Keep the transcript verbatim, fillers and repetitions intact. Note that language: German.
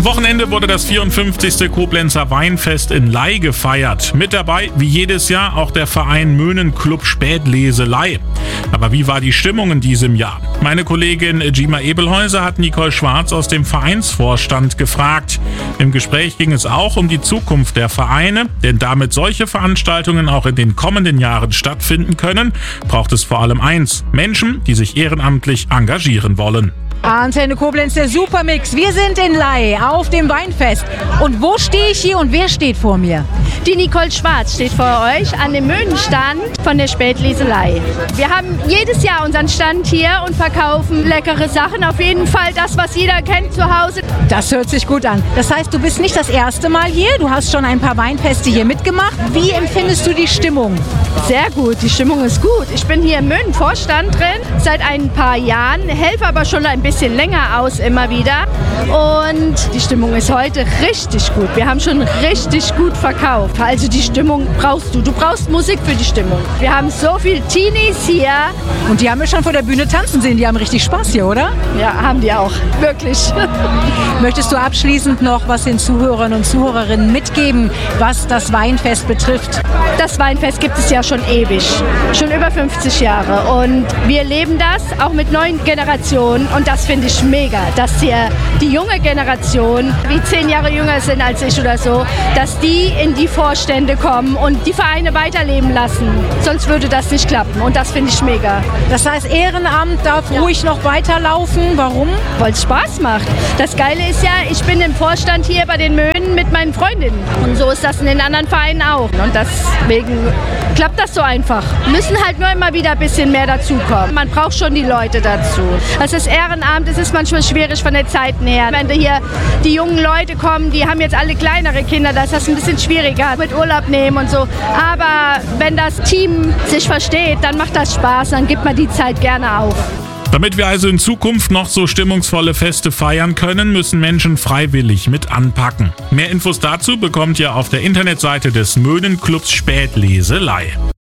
Wochenende wurde das vierundfünfzigste Koblenzer Weinfest in Ley gefeiert. Mit dabei, wie jedes Jahr, auch der Verein Möhnenclub Spätlese-Ley. Aber wie war die Stimmung in diesem Jahr? Meine Kollegin Gima Ebelhäuser hat Nicole Schwarz aus dem Vereinsvorstand gefragt. Im Gespräch ging es auch um die Zukunft der Vereine, denn damit solche Veranstaltungen auch in den kommenden Jahren stattfinden können, braucht es vor allem eins: Menschen, die sich ehrenamtlich engagieren wollen. Antenne Koblenz, der Supermix. Wir sind in Ley auf dem Weinfest. Und wo stehe ich hier und wer steht vor mir? Die Nicole Schwarz steht vor euch an dem Möhnenstand von der Spätlese Ley. Wir haben jedes Jahr unseren Stand hier und verkaufen leckere Sachen. Auf jeden Fall das, was jeder kennt zu Hause. Das hört sich gut an. Das heißt, du bist nicht das erste Mal hier. Du hast schon ein paar Weinfeste hier mitgemacht. Wie empfindest du die Stimmung? Sehr gut, die Stimmung ist gut. Ich bin hier im Möhnen-Vorstand drin seit ein paar Jahren, helfe aber schon ein bisschen länger aus immer wieder. Und die Stimmung ist heute richtig gut. Wir haben schon richtig gut verkauft. Also die Stimmung brauchst du. Du brauchst Musik für die Stimmung. Wir haben so viele Teenies hier. Und die haben wir schon vor der Bühne tanzen sehen. Die haben richtig Spaß hier, oder? Ja, haben die auch. Wirklich. Möchtest du abschließend noch was den Zuhörern und Zuhörerinnen mitgeben, was das Weinfest betrifft? Das Weinfest gibt es ja schon ewig. Schon über fünfzig Jahre. Und wir leben das auch mit neuen Generationen. Und das finde ich mega, dass hier die junge Generation, die zehn Jahre jünger sind als ich oder so, dass die in die Vorstände kommen und die Vereine weiterleben lassen. Sonst würde das nicht klappen und das finde ich mega. Das heißt, Ehrenamt darf ja ruhig noch weiterlaufen. Warum? Weil es Spaß macht. Das Geile ist ja, ich bin im Vorstand hier bei den Möhnen mit meinen Freundinnen. Und so ist das in den anderen Vereinen auch. Und deswegen klappt das so einfach. Müssen halt nur immer wieder ein bisschen mehr dazukommen. Man braucht schon die Leute dazu. Das ist Ehrenamt, es ist manchmal schwierig von den Zeiten her. Wenn hier die jungen Leute kommen, die haben jetzt alle kleinere Kinder, da ist das ein bisschen schwieriger mit Urlaub nehmen und so. Aber wenn das Team sich versteht, dann macht das Spaß, dann gibt man die Zeit gerne auf. Damit wir also in Zukunft noch so stimmungsvolle Feste feiern können, müssen Menschen freiwillig mit anpacken. Mehr Infos dazu bekommt ihr auf der Internetseite des Möhnenclubs Spätlese Ley.